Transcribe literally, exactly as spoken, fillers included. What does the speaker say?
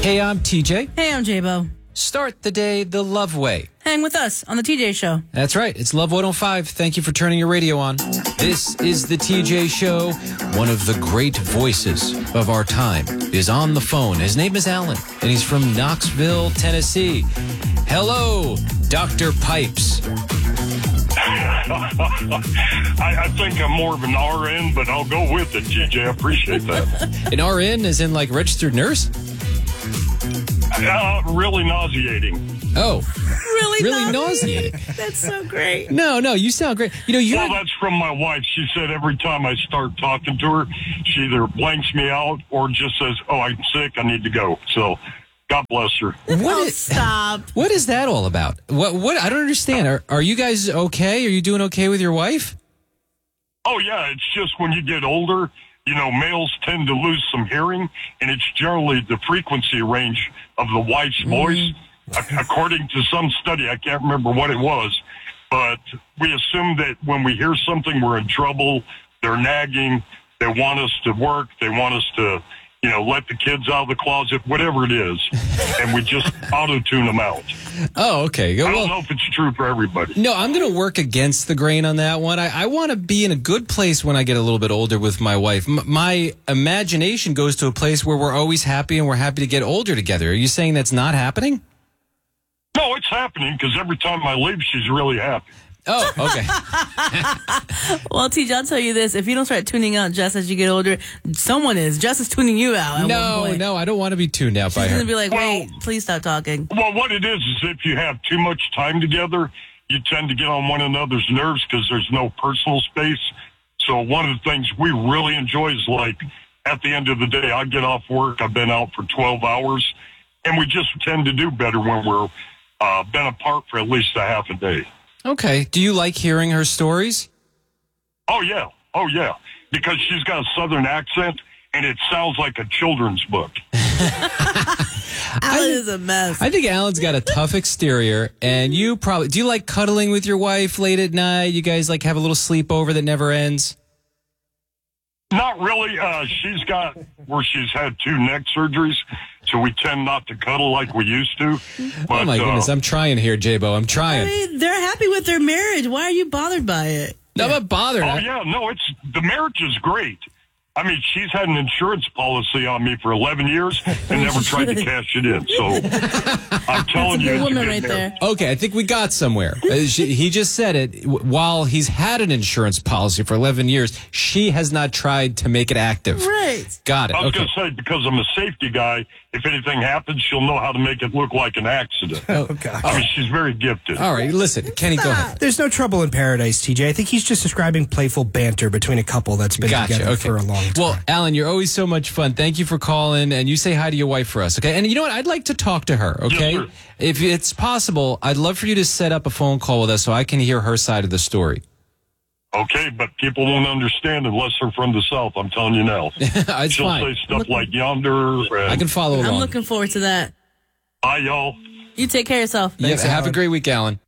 Hey, I'm T J. Hey, I'm J-Bo. Start the day the love way. Hang with us on the T J Show. That's right. It's Love one oh five. Thank you for turning your radio on. This is the T J Show. One of the great voices of our time is on the phone. His name is Alan, and he's from Knoxville, Tennessee. Hello, Doctor Pipes. I, I think I'm more of an R N, but I'll go with it, T J. I appreciate that. An R N is in like registered nurse? Uh, really nauseating. Oh. Really, Really nauseating? nauseating. That's so great. No, no, you sound great. You know, you Well, had- that's from my wife. She said every time I start talking to her, she either blanks me out or just says, oh, I'm sick, I need to go. So, God bless her. what Oh, is, stop. what is that all about? What? What? I don't understand. Are, are you guys okay? Are you doing okay with your wife? Oh, yeah, it's just when you get older, you know, males tend to lose some hearing, and it's generally the frequency range of the wife's voice. A- According to some study, I can't remember what it was, but we assume that when we hear something, we're in trouble, they're nagging, they want us to work, they want us to, you know, let the kids out of the closet, whatever it is, and we just auto-tune them out. Oh, okay. I don't Well, know if it's true for everybody. no, I'm going to work against the grain on that one. I, I want to be in a good place when I get a little bit older with my wife. M- my imagination goes to a place where we're always happy and we're happy to get older together. Are you saying that's not happening? No, it's happening because every time I leave, she's really happy. Oh, okay. Well, T J, I'll tell you this. If you don't start tuning out Jess as you get older, someone is. Jess is tuning you out at one no, point. no, I don't want to be tuned out by She's her. going to be like, Well- wait, please stop talking. Well, what it is is if you have too much time together, you tend to get on one another's nerves because there's no personal space. So one of the things we really enjoy is like at the end of the day, I get off work, I've been out for twelve hours, and we just tend to do better when we're uh, been apart for at least a half a day. Okay. Do you like hearing her stories? Oh, yeah. Oh, yeah. Because she's got a southern accent, and it sounds like a children's book. Alan is a mess. I think Alan's got a tough exterior, and you probably do. You like cuddling with your wife late at night? You guys like have a little sleepover that never ends? Not really. Uh, she's got where she's had two neck surgeries, so we tend not to cuddle like we used to. But, Oh my goodness, uh, I'm trying here, J-Bo. I'm I trying. mean, they're happy with their marriage. Why are you bothered by it? No, I'm not bothered. oh yeah, no, it's the marriage is great. I mean, she's had an insurance policy on me for eleven years and never tried to cash it in. So I'm telling you, Good it's a woman good right marriage. there. Okay, I think we got somewhere. Uh, she, he just said it. W- While he's had an insurance policy for eleven years, she has not tried to make it active. Right. Got it. I was Okay. going to say, because I'm a safety guy, if anything happens, she'll know how to make it look like an accident. Oh, God. I mean, she's very gifted. All right, listen, Kenny, go ahead. There's no trouble in paradise, T J. I think he's just describing playful banter between a couple that's been Gotcha. together Okay. for a long time. Well, Alan, you're always so much fun. Thank you for calling, and you say hi to your wife for us, okay? And you know what? I'd like to talk to her, okay? Yes, sir. If it's possible, I'd love for you to set up a phone call with us so I can hear her side of the story. Okay, but people won't understand unless they're from the South. I'm telling you now. It's She'll fine. say stuff like yonder. And, I can follow along. I'm looking forward to that. Bye, y'all. You take care of yourself. Yeah, Thanks, have a Alan. great week, Alan.